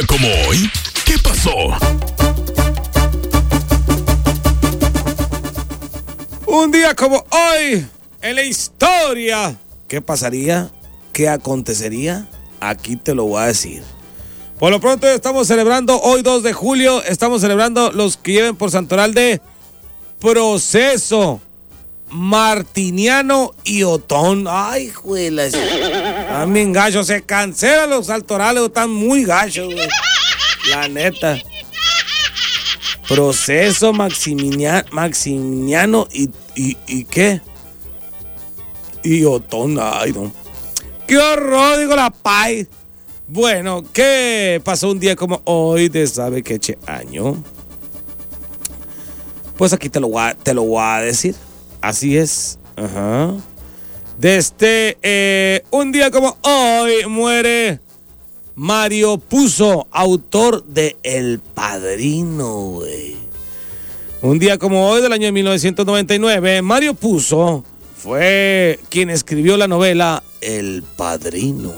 como hoy, ¿qué pasó? Un día como hoy, en la historia, ¿qué pasaría? ¿Qué acontecería? Aquí te lo voy a decir. Por lo pronto estamos celebrando hoy 2 de julio, estamos celebrando los que lleven por santoral de Proceso, Martiniano y Otón. Ay, juelas. También gachos, se cancelan los santorales, están muy gachos, güey. La neta. Proceso, Maximiano y ¿qué? Y Otón, ay, no. ¡Qué horror! Digo la pay. Bueno, ¿qué pasó un día como hoy de sabe qué año? Pues aquí te lo voy a decir. Así es. Ajá. Un día como hoy muere Mario Puzo, autor de El Padrino, güey. Un día como hoy del año 1999, Mario Puzo fue quien escribió la novela El Padrino.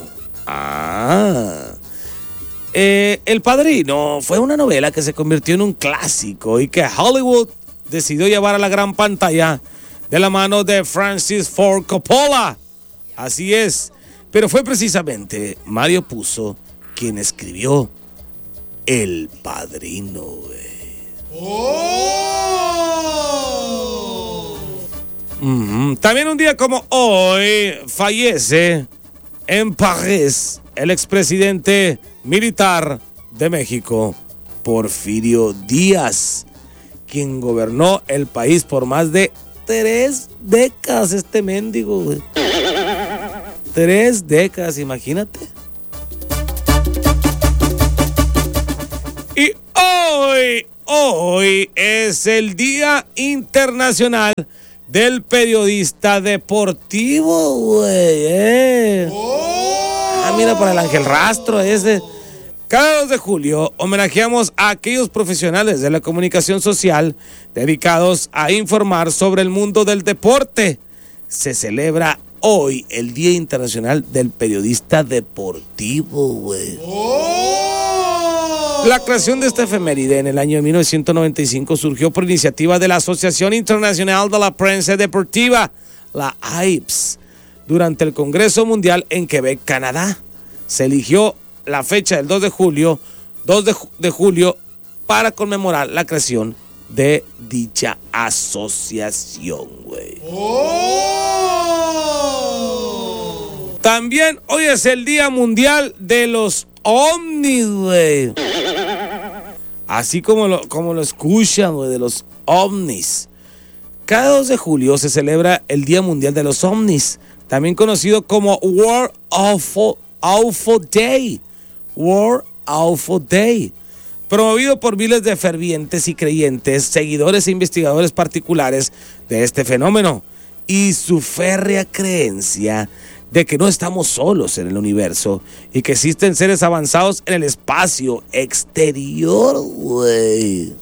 El Padrino fue una novela que se convirtió en un clásico y que Hollywood decidió llevar a la gran pantalla de la mano de Francis Ford Coppola. Así es, pero fue precisamente Mario Puzo quien escribió El Padrino, güey. También un día como hoy fallece en París el expresidente militar de México, Porfirio Díaz, quien gobernó el país por más de 3 décadas, este mendigo, güey. 3 décadas, imagínate. Y hoy es el Día Internacional del Periodista Deportivo, güey. Mira, para el Ángel Rastro ese. Cada 2 de julio homenajeamos a aquellos profesionales de la comunicación social dedicados a informar sobre el mundo del deporte. Se celebra hoy el Día Internacional del Periodista Deportivo, güey. La creación de esta efeméride en el año 1995 surgió por iniciativa de la Asociación Internacional de la Prensa Deportiva, la AIPS, durante el Congreso Mundial en Quebec, Canadá. Se eligió la fecha del 2 de julio para conmemorar la creación de dicha asociación, güey. También hoy es el Día Mundial de los ovnis, güey. Así como lo escuchan, güey, de los ovnis. Cada 2 de julio se celebra el Día Mundial de los Ovnis, también conocido como World UFO Day. World UFO Day. Promovido por miles de fervientes y creyentes, seguidores e investigadores particulares de este fenómeno y su férrea creencia de que no estamos solos en el universo y que existen seres avanzados en el espacio exterior, güey.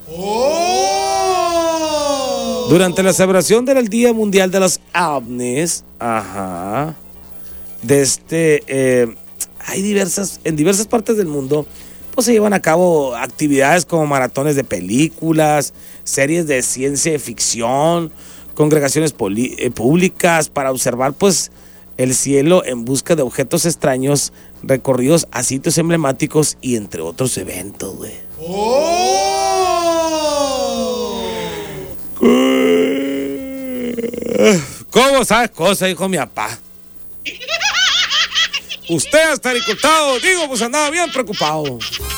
Durante la celebración del Día Mundial de los OVNIs, en diversas partes del mundo, pues se llevan a cabo actividades como maratones de películas, series de ciencia ficción, congregaciones públicas para observar, pues, el cielo en busca de objetos extraños, recorridos a sitios emblemáticos y entre otros eventos, güey. ¿Cómo sabes cosas, hijo de mi papá? Usted hasta agricultado, digo, pues andaba bien preocupado.